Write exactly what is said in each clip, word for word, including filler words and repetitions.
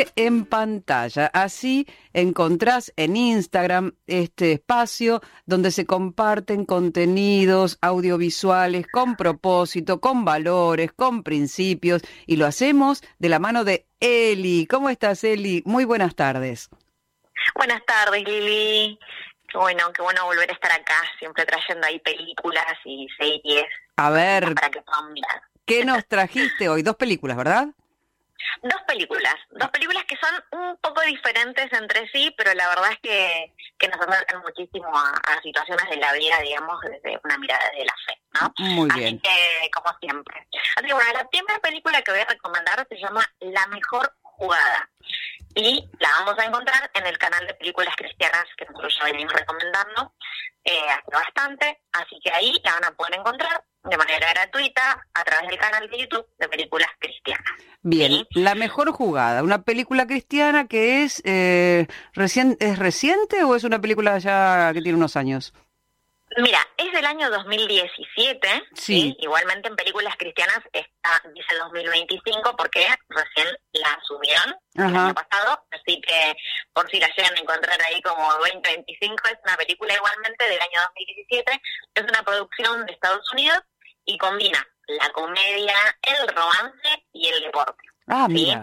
Quédate en pantalla. Así encontrás en Instagram este espacio donde se comparten contenidos audiovisuales con propósito, con valores, con principios, y lo hacemos de la mano de Eli. ¿Cómo estás, Eli? Muy buenas tardes. Buenas tardes, Lili. Qué bueno, qué bueno volver a estar acá, siempre trayendo ahí películas y series. A ver, para que puedan mirar. ¿Qué nos trajiste hoy? Dos películas, ¿verdad? Dos películas, dos películas que son un poco diferentes entre sí, pero la verdad es que, que nos acercan muchísimo a, a situaciones de la vida, digamos, desde una mirada de la fe, ¿no? Muy bien. Así que, como siempre. Así que bueno, la primera película que voy a recomendar se llama La Mejor Jugada. Y la vamos a encontrar en el canal de películas cristianas que nosotros ya venimos recomendando eh, hace bastante. Así que ahí la van a poder encontrar de manera gratuita a través del canal de YouTube de películas cristianas. Bien, ¿Sí? La Mejor Jugada, una película cristiana que es, eh, recien, ¿es reciente o es una película ya que tiene unos años? Mira, es del año dos mil diecisiete, sí. ¿sí? Igualmente en películas cristianas está, dice dos mil veinticinco porque recién la subieron el año pasado, así que por si la llegan a encontrar ahí como veinte veinticinco, es una película igualmente del año dos mil diecisiete, es una producción de Estados Unidos y combina la comedia, el romance y el deporte. Ah, ¿sí? mira.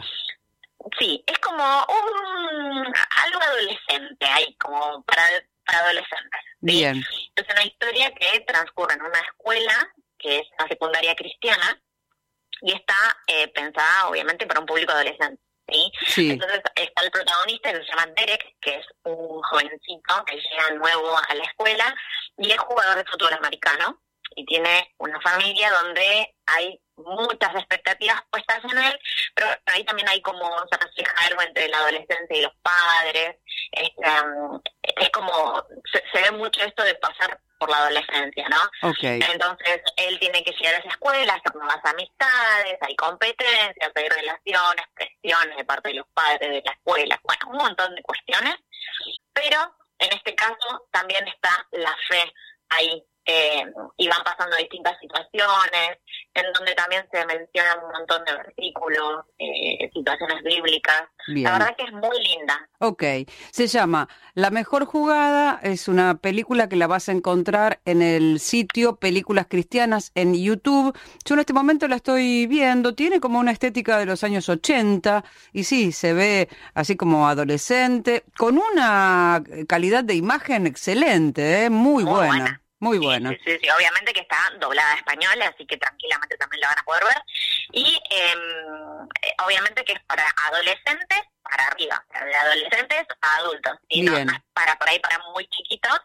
Sí, es como un algo adolescente ahí, como para, para adolescentes. ¿sí? Bien. Es una historia que transcurre en una escuela, que es una secundaria cristiana, y está eh, pensada obviamente para un público adolescente. ¿sí? Sí. Entonces está el protagonista que se llama Derek, que es un jovencito que llega nuevo a la escuela y es jugador de fútbol americano y tiene una familia donde hay muchas expectativas puestas en él, pero ahí también hay como, se refleja algo entre la adolescencia y los padres. Es, um, es como, se, se ve mucho esto de pasar por la adolescencia, ¿no? Okay. Entonces él tiene que llegar a esa escuela, hacer nuevas amistades, hay competencias, hay relaciones, presiones de parte de los padres de la escuela, bueno, un montón de cuestiones, pero en este caso también está la fe ahí. Eh, y van pasando distintas situaciones, en donde también se mencionan un montón de versículos, eh, situaciones bíblicas. Bien. La verdad que es muy linda. Ok, se llama La Mejor Jugada, es una película que la vas a encontrar en el sitio Películas Cristianas en YouTube. Yo en este momento la estoy viendo, tiene como una estética de los años ochenta, y sí, se ve así como adolescente, con una calidad de imagen excelente, ¿eh? muy, muy buena. buena. Muy buena. Sí, sí, sí, obviamente que está doblada a español, así que tranquilamente también la van a poder ver. Y eh, obviamente que es para adolescentes para arriba, o sea, de adolescentes a adultos, y no, no es para por ahí para muy chiquitos,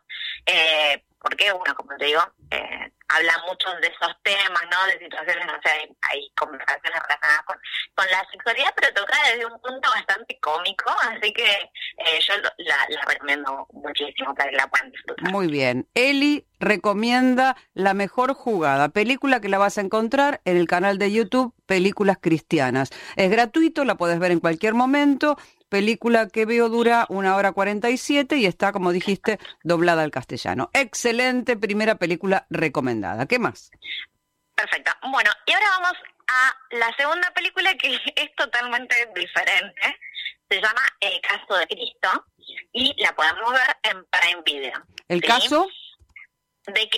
eh, porque, bueno, como te digo, eh, habla mucho de esos temas, ¿no? De situaciones, o sea, hay, hay conversaciones relacionadas con, con la sexualidad, pero toca desde un punto bastante cómico, así que eh, yo la, la recomiendo muchísimo para que la puedan disfrutar. Muy bien. Eli recomienda La Mejor Jugada, película que la vas a encontrar en el canal de YouTube Películas Cristianas. Es gratuito, la puedes ver en cualquier momento. Película que veo dura una hora cuarenta y siete y está, como dijiste, doblada al castellano. Excelente primera película recomendada. ¿Qué más? Perfecto. Bueno, y ahora vamos a la segunda película que es totalmente diferente. Se llama El Caso de Cristo y la podemos ver en Prime Video. ¿El ¿sí? caso? De